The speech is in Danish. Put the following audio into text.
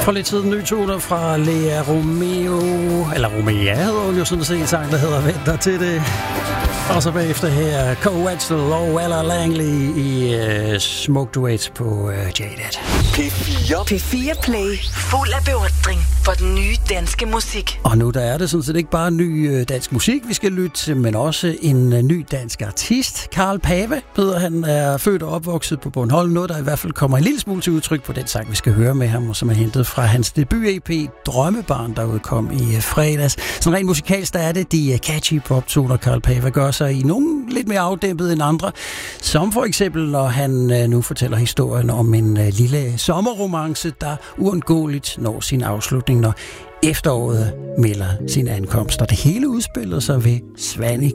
For lidt siden ny toner fra Lea Romeo, eller Romea hedder hun jo sådan set en sang, der hedder Vent dig til det. Og så bagefter her, Cole Wetzel og Ella Langley i Smoke Duets på Jaded. P4 Play, fuld af beundring for den nye danske musik. Og nu der er det sådan set ikke bare ny dansk musik, vi skal lytte til, men også en ny dansk artist. Carl Pave hedder han, er født og opvokset på Bornholm. Noget, der i hvert fald kommer en lille smule til udtryk på den sang, vi skal høre med ham, og som er hentet fra hans debut-EP Drømmebarn, der udkom i fredags. Sådan rent musikalsk, der er det de catchy poptoner, Carl Pave gør sig i nogle lidt mere afdæmpet end andre. Som for eksempel, når han nu fortæller historien om en lille sommerromance, der uundgåeligt når sin afslutning, når efteråret melder sin ankomst. Og det hele udspiller sig ved Svanike